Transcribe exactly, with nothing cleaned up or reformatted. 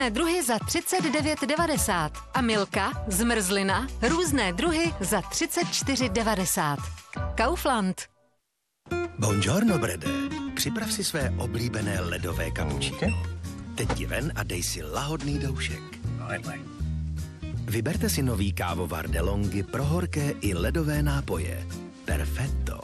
druhy za třicet devět devadesát a Milka, zmrzlina, různé druhy za třicet čtyři devadesát. Kaufland. Buongiorno, Brede. Připrav si své oblíbené ledové kapučíno. Teď ti ven a dej si lahodný doušek. Vyberte si nový kávovar DeLonghi pro horké i ledové nápoje. Perfetto.